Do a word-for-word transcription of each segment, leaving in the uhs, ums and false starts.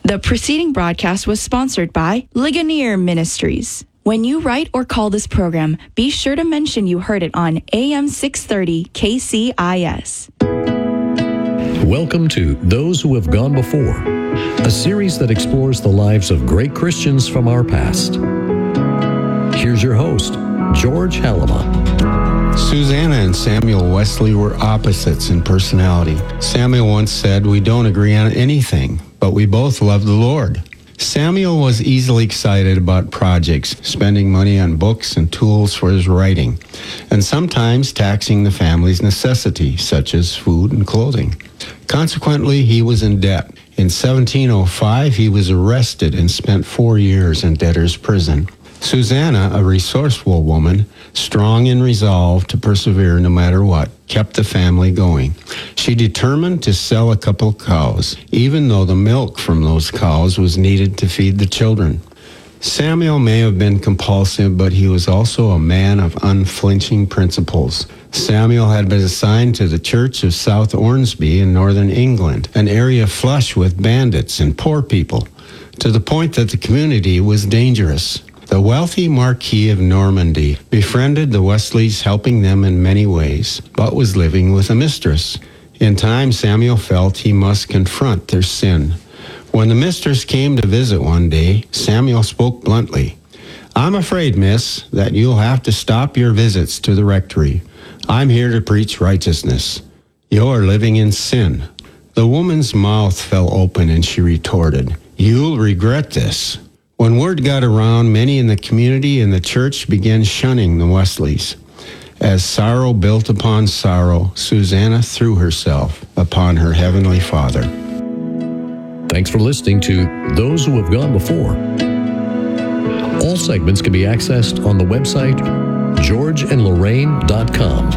The preceding broadcast was sponsored by Ligonier Ministries. When you write or call this program, be sure to mention you heard it on A M six thirty K C I S. Welcome to Those Who Have Gone Before, a series that explores the lives of great Christians from our past. Here's your host, George Halima. Susanna and Samuel Wesley were opposites in personality. Samuel once said, "We don't agree on anything, but we both love the Lord." Samuel was easily excited about projects, spending money on books and tools for his writing, and sometimes taxing the family's necessities, such as food and clothing. Consequently, he was in debt. In seventeen oh five, he was arrested and spent four years in debtor's prison. Susanna, a resourceful woman, strong in resolve to persevere no matter what, kept the family going. She determined to sell a couple of cows, even though the milk from those cows was needed to feed the children. Samuel may have been compulsive, but he was also a man of unflinching principles. Samuel had been assigned to the Church of South Ormsby in northern England, an area flush with bandits and poor people, to the point that the community was dangerous. The wealthy Marquis of Normandy befriended the Wesleys, helping them in many ways, but was living with a mistress. In time, Samuel felt he must confront their sin. When the mistress came to visit one day, Samuel spoke bluntly. "I'm afraid, miss, that you'll have to stop your visits to the rectory. I'm here to preach righteousness. You're living in sin." The woman's mouth fell open and she retorted, "You'll regret this." When word got around, many in the community and the church began shunning the Wesleys. As sorrow built upon sorrow, Susanna threw herself upon her heavenly Father. Thanks for listening to Those Who Have Gone Before. All segments can be accessed on the website george and lorraine dot com.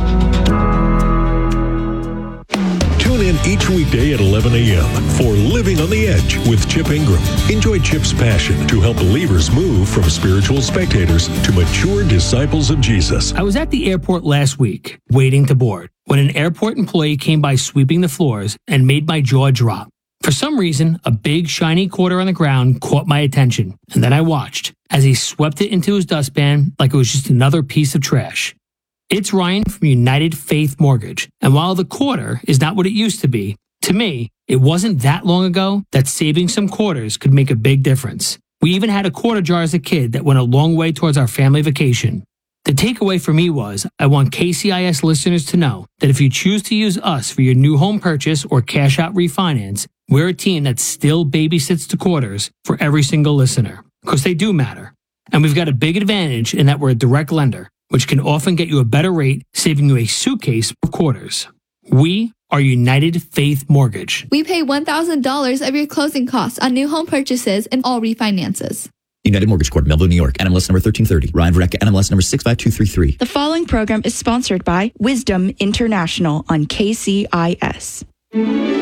Tune in each weekday at eleven a.m. for Living on the Edge with Chip Ingram. Enjoy Chip's passion to help believers move from spiritual spectators to mature disciples of Jesus. I was at the airport last week, waiting to board, when an airport employee came by sweeping the floors and made my jaw drop. For some reason, a big shiny quarter on the ground caught my attention, and then I watched as he swept it into his dustpan like it was just another piece of trash. It's Ryan from United Faith Mortgage, and while the quarter is not what it used to be, to me, it wasn't that long ago that saving some quarters could make a big difference. We even had a quarter jar as a kid that went a long way towards our family vacation. The takeaway for me was, I want K C I S listeners to know that if you choose to use us for your new home purchase or cash out refinance, we're a team that still babysits the quarters for every single listener, because they do matter. And we've got a big advantage in that we're a direct lender, which can often get you a better rate, saving you a suitcase of quarters. We are United Faith Mortgage. We pay one thousand dollars of your closing costs on new home purchases and all refinances. United Mortgage Corp, Melville, New York, N M L S number thirteen thirty. Ryan Vareka, N M L S number six five two three three. The following program is sponsored by Wisdom International on K C I S.